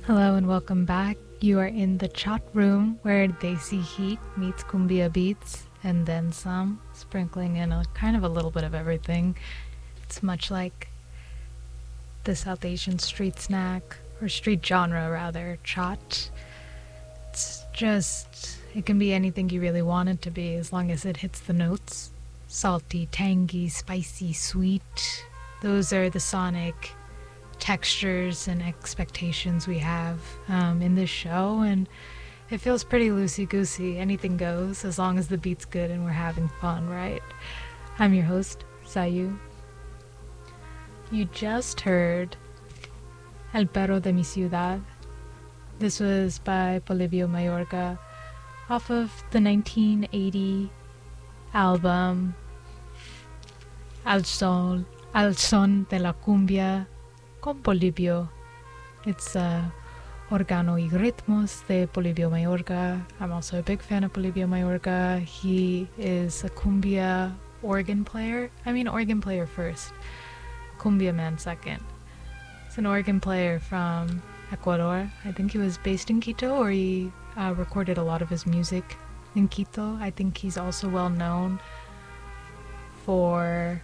Hello and welcome back. You are in the chat room where Desi Heat meets Cumbia Beats and then some, sprinkling in a kind of a little bit of everything. It's much like the South Asian street snack, or street genre rather, chaat. It's just, it can be anything you really want it to be as long as it hits the notes. Salty, tangy, spicy, sweet. Those are the sonic textures and expectations we have in this show, and it feels pretty loosey-goosey. Anything goes as long as the beat's good and we're having fun, right? I'm your host, Sayu. You just heard El Perro de mi Ciudad. This was by Polibio Mayorga off of the 1980 album Al Son de la Cumbia con Polibio. It's Organo y Ritmos de Polibio Mayorga. I'm also a big fan of Polibio Mayorga. He is a cumbia organ player. I mean organ player first, cumbia man second. He's an organ player from Ecuador. I think he was based in Quito, or he recorded a lot of his music in Quito. I think he's also well known for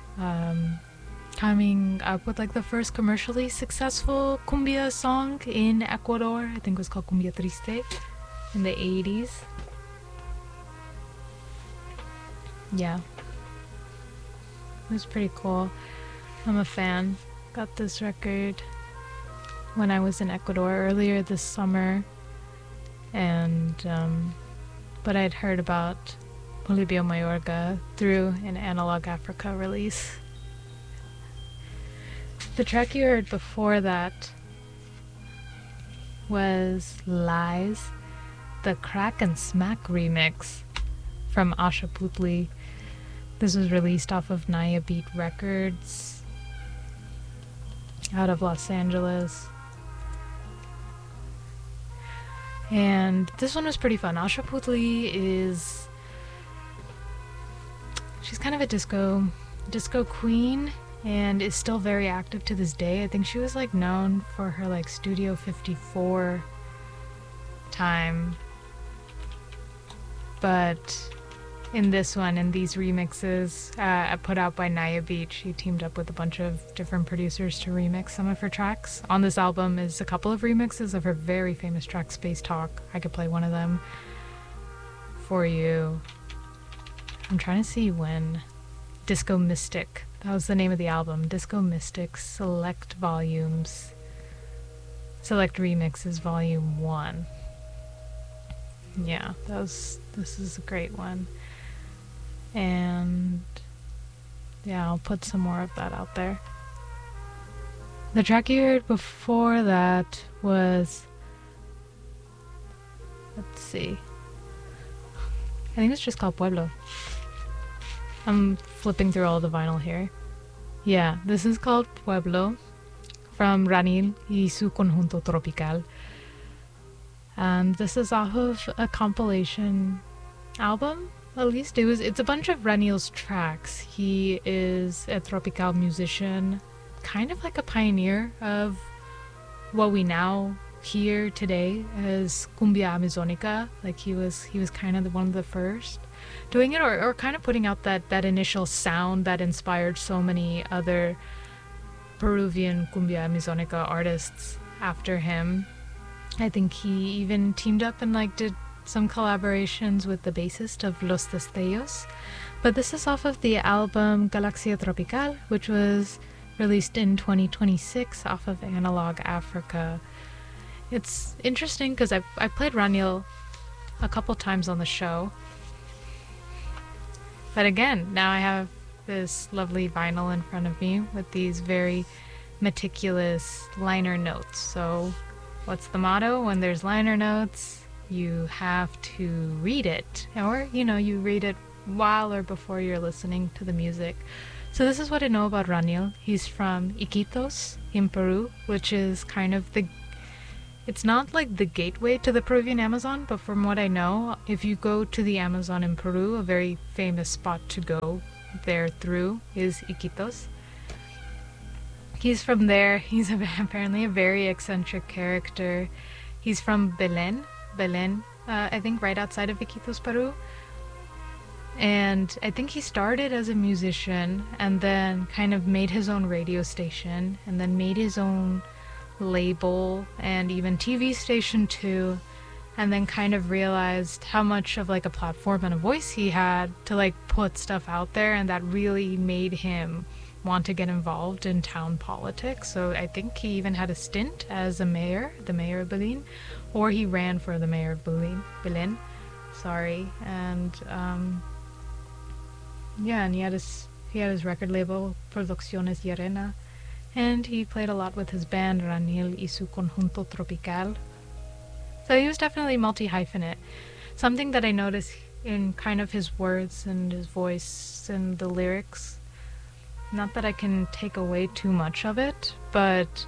coming up with like the first commercially successful cumbia song in Ecuador. I think it was called Cumbia Triste in the 80s. Yeah, it was pretty cool. I'm a fan. Got this record when I was in Ecuador earlier this summer, and but I'd heard about Polibio Mayorga through an Analog Africa release. The track you heard before that was Lies, the Crack and Smack remix from Asha Putli. This was released off of Naya Beat Records out of Los Angeles. And this one was pretty fun. Asha Putli she's kind of a disco queen, and is still very active to this day. I think she was like known for her like Studio 54 time, but in this one, in these remixes put out by Naya Beat, she teamed up with a bunch of different producers to remix some of her tracks. On this album is a couple of remixes of her very famous track Space Talk. I could play one of them for you. I'm trying to see when. Disco Mystic. That was the name of the album. Disco Mystic Select Volumes. Select Remixes Volume 1. Yeah, this is a great one. And yeah, I'll put some more of that out there. The track you heard before that was, let's see, I think it's just called Pueblo. I'm flipping through all the vinyl here. Yeah, this is called Pueblo from Ranil y su Conjunto Tropical. And this is off of a compilation album, at least. It's a bunch of Ranil's tracks. He is a tropical musician, kind of like a pioneer of what we now hear today as cumbia amazonica. Like he was kind of one of the first doing it, or kind of putting out that initial sound that inspired so many other Peruvian cumbia amazonica artists after him. I think he even teamed up and like did some collaborations with the bassist of Los Destellos. But this is off of the album Galaxia Tropical, which was released in 2026 off of Analog Africa. It's interesting because I played Ranil a couple times on the show. But again, now I have this lovely vinyl in front of me with these very meticulous liner notes. So what's the motto? When there's liner notes, you have to read it. Or, you read it while or before you're listening to the music. So this is what I know about Ranil. He's from Iquitos in Peru, which is kind of it's not like the gateway to the Peruvian Amazon, but from what I know, if you go to the Amazon in Peru, a very famous spot to go there through is Iquitos. He's from there. He's apparently a very eccentric character. He's from Belen, I think right outside of Iquitos, Peru. And I think he started as a musician and then kind of made his own radio station and then made his own label and even TV station too. And then kind of realized how much of like a platform and a voice he had to like put stuff out there, and that really made him want to get involved in town politics. So I think he even had a stint as a mayor, the mayor of Belen, or he ran for the mayor of Belen. Sorry. And yeah, and he had his record label Producciones Llerena, and he played a lot with his band Ranil y su Conjunto Tropical. So he was definitely multi-hyphenate. Something that I noticed in kind of his words and his voice and the lyrics, not that I can take away too much of it, but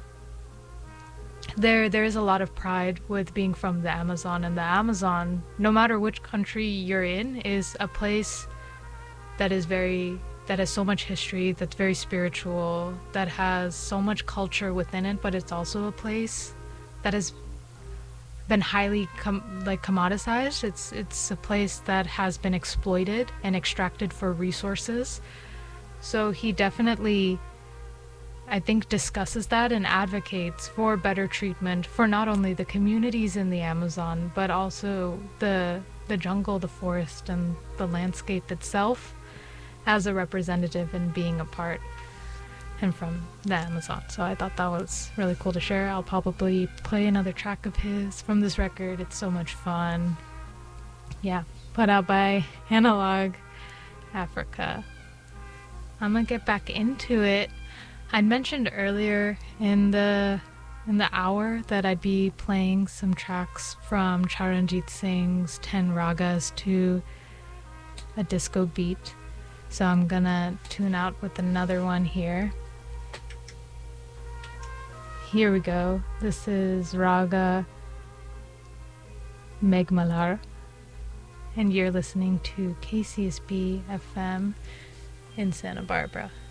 there is a lot of pride with being from the Amazon, and the Amazon, no matter which country you're in, is a place that has so much history, that's very spiritual, that has so much culture within it, but it's also a place that has been highly commoditized. It's a place that has been exploited and extracted for resources. So he definitely, I think, discusses that and advocates for better treatment for not only the communities in the Amazon, but also the jungle, the forest, and the landscape itself as a representative and being a part and from the Amazon. So I thought that was really cool to share. I'll probably play another track of his from this record. It's so much fun. Yeah, put out by Analog Africa. I'm gonna get back into it. I'd mentioned earlier in the hour that I'd be playing some tracks from Charanjit Singh's 10 Ragas to a disco beat. So I'm gonna tune out with another one here. Here we go. This is Raga Megmalar, and you're listening to KCSB FM in Santa Barbara.